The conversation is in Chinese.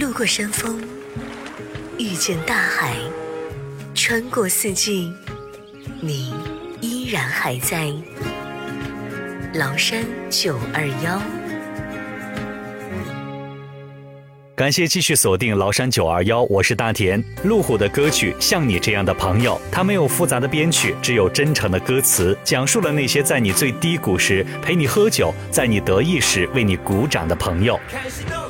路过山峰，遇见大海，穿过四季，你依然还在。崂山921。 感谢继续锁定崂山921，我是大田。路虎的歌曲《像你这样的朋友》，它没有复杂的编曲，只有真诚的歌词，讲述了那些在你最低谷时陪你喝酒，在你得意时为你鼓掌的朋友。 开始斗